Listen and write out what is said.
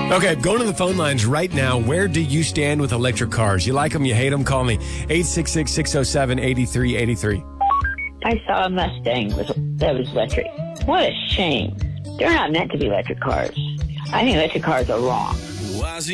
Okay, going to the phone lines right now. Where do you stand with electric cars? You like them, you hate them? Call me, 866-607-8383. I saw a Mustang that was electric. What a shame. They're not meant to be electric cars. I think electric cars are wrong.